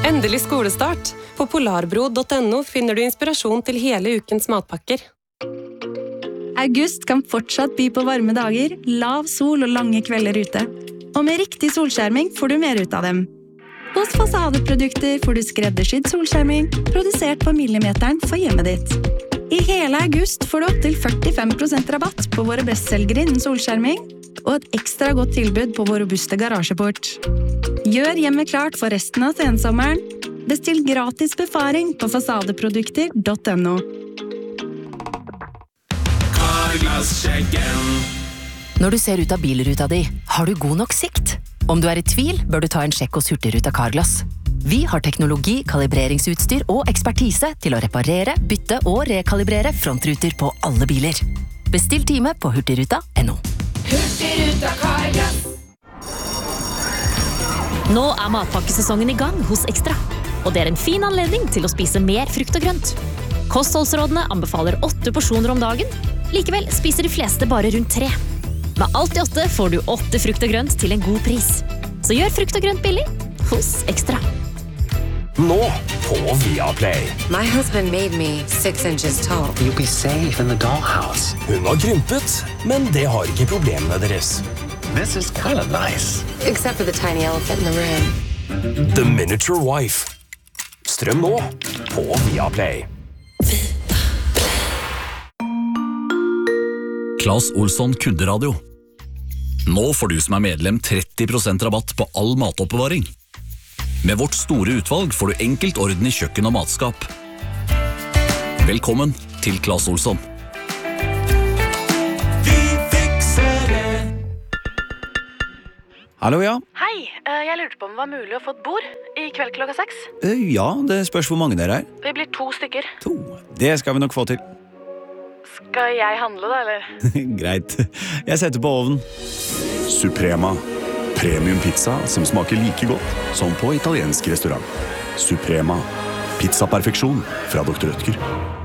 Endelig skolestart. På polarbro.no finner du inspirasjon til hele ukens matpakker. August kan fortsatt by på varme dager, lav sol og lange kvelder ute. Og med riktig solskjerming får du mer ut av dem. Hos Fasadeprodukter får du skreddersydd solskjerming, produsert på millimeteren for hjemmet ditt. I hele august får du opp til 45% rabatt på våre bestselgere innen solskjerming, og et ekstra godt tilbud på vår robuste garasjeport. Gjør hjemmet klart for resten av sensommeren. Bestill gratis befaring på fasadeprodukter.no. Carglass-sjekken. Når du ser ut av bilruta di, har du god nok sikt? Om du er i tvil, bør du ta en sjekk hos Hurtigruta Carglass. Vi har teknologi, kalibreringsutstyr og ekspertise til å reparere, bytte og rekalibrere frontruter på alle biler. Bestill time på hurtigruta.no. Hurtigruta Carglass. Nå er matpakkesesongen i gang hos Ekstra, og det er en fin anledning til å spise mer frukt og grønt. Kostholdsrådene anbefaler 8 porsjoner om dagen, likevel spiser de fleste bare rundt 3. Med alt i 8 får du 8 frukt og grønt til en god pris. Så gjør frukt og grønt billig hos Ekstra. Nå på Viaplay. My husband made me 6 inches tall. You'll be safe in the dollhouse. Hun har krympet, men det har ikke problemene deres. This is kind of nice. Except for the tiny elephant in the room. The Miniature Wife. Strøm nå på Viaplay. Claes Olsson Kunderadio. Nå får du som er medlem 30% rabatt på all matoppbevaring. Med vårt store utvalg får du enkelt orden i kjøkken og matskap. Velkommen til Claes Olsson. Vi fikser det. Hallo, ja. Hei, jeg lurte på om det var mulig å få et bord i kveld klokka 6. Ja, det spørs hvor mange dere er. Vi blir 2 stykker. 2. Det skal vi nok få til. Skal jeg handle da, eller? Greit. Jeg setter på ovnen. Suprema. Premium pizza som smaker like godt som på italiensk restaurant. Suprema. Pizza perfeksjon fra Dr. Rødtger.